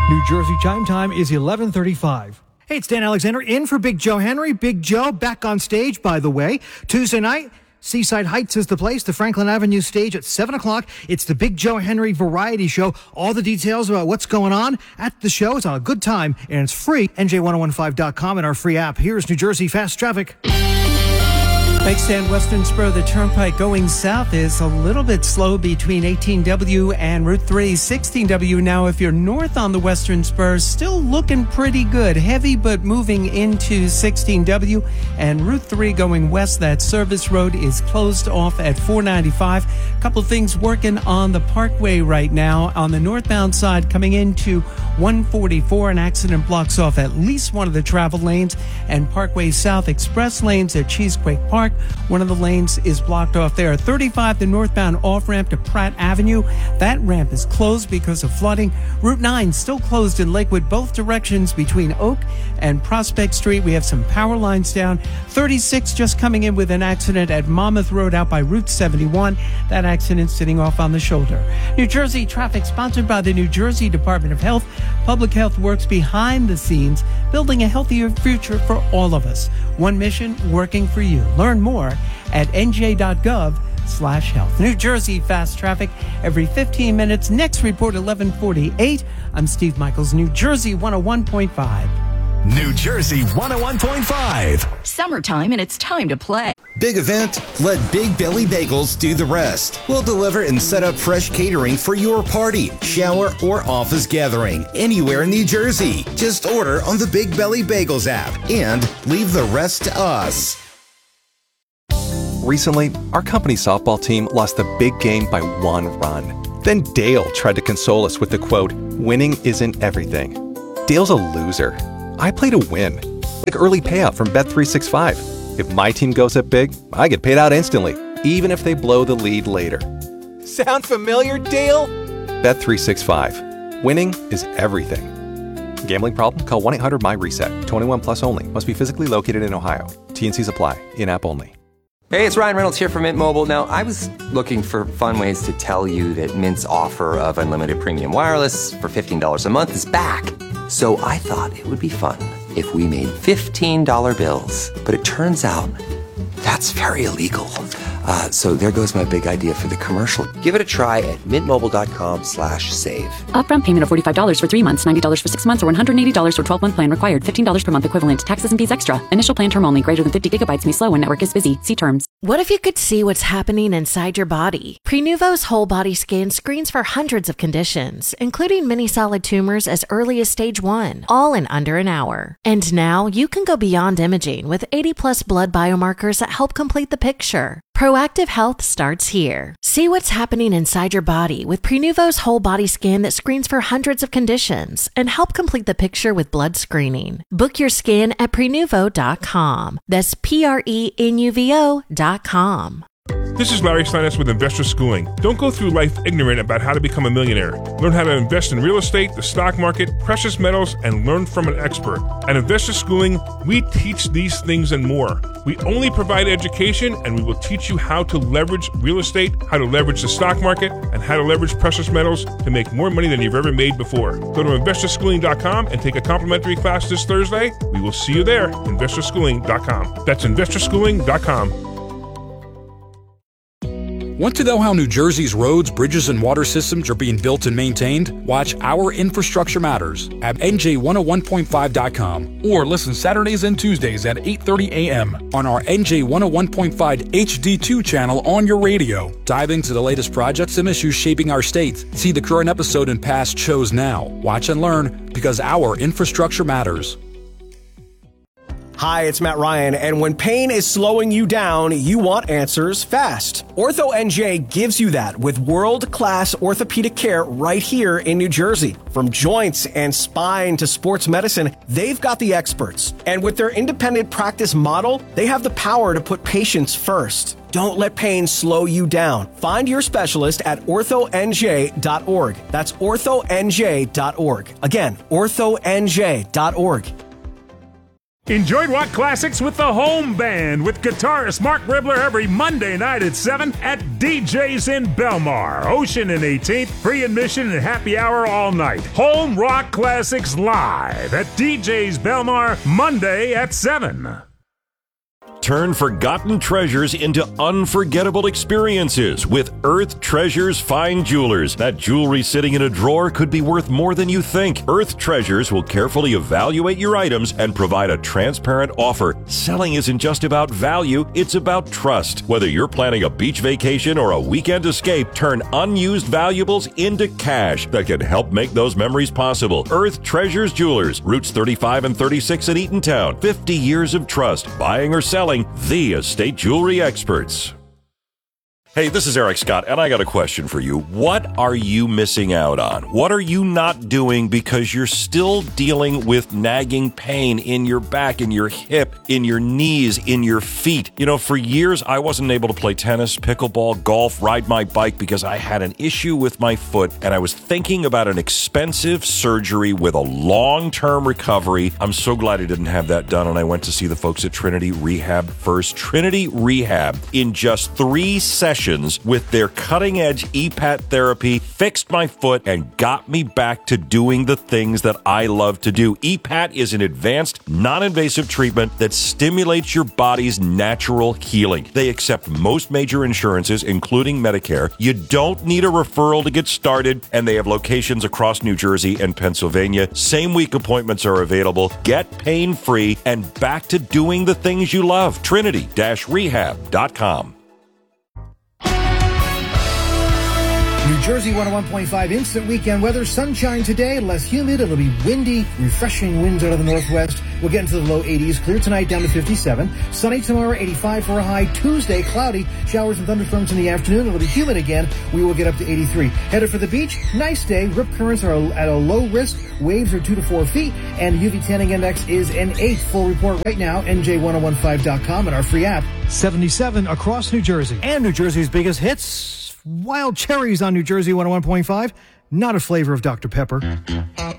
New Jersey chime time is 11:35. Hey, it's Dan Alexander in for Big Joe Henry. Big Joe back on stage, by the way. Tuesday night, Seaside Heights is the place, the Franklin Avenue stage at 7 o'clock. It's the Big Joe Henry Variety Show. All the details about what's going on at the show. It's on a good time, and it's free. NJ1015.com and our free app. Here's New Jersey Fast Traffic. Thanks, Dan. Western spur of the Turnpike going south is a little bit slow between 18W and Route 3, 16W. Now, if you're north on the Western spur, still looking pretty good. Heavy, but moving into 16W. And Route 3 going west, that service road is closed off at 495. A couple of things working on the Parkway right now. On the northbound side, coming into 144, an accident blocks off at least one of the travel lanes. And Parkway South express lanes at Cheesequake Park. One of the lanes is blocked off there. 35, the northbound off-ramp to Pratt Avenue. That ramp is closed because of flooding. Route 9 still closed in Lakewood, both directions between Oak and Prospect Street. We have some power lines down. 36 just coming in with an accident at Monmouth Road out by Route 71. That accident sitting off on the shoulder. New Jersey traffic sponsored by the New Jersey Department of Health. Public Health works behind the scenes, building a healthier future for all of us. One mission, working for you. Learn more at nj.gov/health. New Jersey Fast Traffic every 15 minutes. Next report, 11:48. I'm Steve Michaels, New Jersey 101.5. New Jersey 101.5. Summertime, and it's time to play. Big event? Let Big Belly Bagels do the rest. We'll deliver and set up fresh catering for your party, shower, or office gathering anywhere in New Jersey. Just order on the Big Belly Bagels app and leave the rest to us. Recently, our company softball team lost the big game by 1 run. Then Dale tried to console us with the quote, "Winning isn't everything." Dale's a loser. I play to win. Like early payout from Bet365. If my team goes up big, I get paid out instantly, even if they blow the lead later. Sound familiar, Dale? Bet365. Winning is everything. Gambling problem? Call 1-800-MY-RESET. 21 plus only. Must be physically located in Ohio. T&Cs apply. In-app only. Hey, it's Ryan Reynolds here from Mint Mobile. Now, I was looking for fun ways to tell you that Mint's offer of unlimited premium wireless for $15 a month is back. So I thought it would be fun if we made $15 bills. But it turns out that's very illegal. So there goes my big idea for the commercial. Give it a try at mintmobile.com/save. Upfront payment of $45 for 3 months, $90 for 6 months, or $180 for 12-month plan required. $15 per month equivalent. Taxes and fees extra. Initial plan term only. Greater than 50 gigabytes may slow when network is busy. See terms. What if you could see what's happening inside your body? Prenuvo's whole body scan screens for hundreds of conditions, including many solid tumors as early as stage 1, all in under an hour. And now you can go beyond imaging with 80+ blood biomarkers that help complete the picture. Proactive health starts here. See what's happening inside your body with Prenuvo's whole body scan that screens for hundreds of conditions and help complete the picture with blood screening. Book your scan at Prenuvo.com. That's Prenuvo.com. This is Larry Steinitz with Investor Schooling. Don't go through life ignorant about how to become a millionaire. Learn how to invest in real estate, the stock market, precious metals, and learn from an expert. At Investor Schooling, we teach these things and more. We only provide education, and we will teach you how to leverage real estate, how to leverage the stock market, and how to leverage precious metals to make more money than you've ever made before. Go to investorschooling.com and take a complimentary class this Thursday. We will see you there. investorschooling.com. That's investorschooling.com. Want to know how New Jersey's roads, bridges, and water systems are being built and maintained? Watch Our Infrastructure Matters at NJ101.5.com or listen Saturdays and Tuesdays at 8:30 a.m. on our NJ101.5 HD2 channel on your radio. Dive into the latest projects and issues shaping our state. See the current episode and past shows now. Watch and learn because Our Infrastructure Matters. Hi, it's Matt Ryan, and when pain is slowing you down, you want answers fast. OrthoNJ gives you that with world-class orthopedic care right here in New Jersey. From joints and spine to sports medicine, they've got the experts. And with their independent practice model, they have the power to put patients first. Don't let pain slow you down. Find your specialist at orthonj.org. That's orthonj.org. Again, orthonj.org. Enjoy Rock Classics with the Home Band with guitarist Mark Ribler every Monday night at 7 at DJ's in Belmar. Ocean and 18th, free admission and happy hour all night. Home Rock Classics live at DJ's Belmar, Monday at 7. Turn forgotten treasures into unforgettable experiences with Earth Treasures Fine Jewelers. That jewelry sitting in a drawer could be worth more than you think. Earth Treasures will carefully evaluate your items and provide a transparent offer. Selling isn't just about value, it's about trust. Whether you're planning a beach vacation or a weekend escape, turn unused valuables into cash that can help make those memories possible. Earth Treasures Jewelers, routes 35 and 36 in Eatontown. 50 years of trust. Buying or selling, the estate jewelry experts. Hey, this is Eric Scott, and I got a question for you. What are you missing out on? What are you not doing because you're still dealing with nagging pain in your back, in your hip, in your knees, in your feet? You know, for years, I wasn't able to play tennis, pickleball, golf, ride my bike because I had an issue with my foot, and I was thinking about an expensive surgery with a long-term recovery. I'm so glad I didn't have that done, and I went to see the folks at Trinity Rehab first. Trinity Rehab, in just 3 sessions, with their cutting-edge EPAT therapy, fixed my foot and got me back to doing the things that I love to do. EPAT is an advanced, non-invasive treatment that stimulates your body's natural healing. They accept most major insurances, including Medicare. You don't need a referral to get started, and they have locations across New Jersey and Pennsylvania. Same-week appointments are available. Get pain-free and back to doing the things you love. Trinity-rehab.com. New Jersey 101.5 instant weekend weather. Sunshine today, less humid. It'll be windy, refreshing winds out of the northwest. We'll get into the low 80s. Clear tonight down to 57. Sunny tomorrow, 85 for a high. Tuesday, cloudy. Showers and thunderstorms in the afternoon. It'll be humid again. We will get up to 83. Headed for the beach. Nice day. Rip currents are at a low risk. Waves are 2 to 4 feet. And UV tanning index is an 8. Full report right now, NJ1015.com and our free app. 77 across New Jersey. And New Jersey's biggest hits. Wild cherries on New Jersey 101.5. Not a flavor of Dr. Pepper.